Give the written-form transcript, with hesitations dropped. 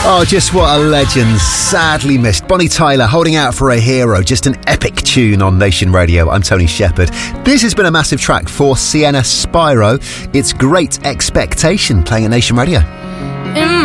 Oh, just what a legend. Sadly missed. Bonnie Tyler, Holding Out for a Hero. Just an epic tune on Nation Radio. I'm Tony Shepherd. This has been a massive track for Sienna Spyro. It's Great Expectation, playing at Nation Radio. In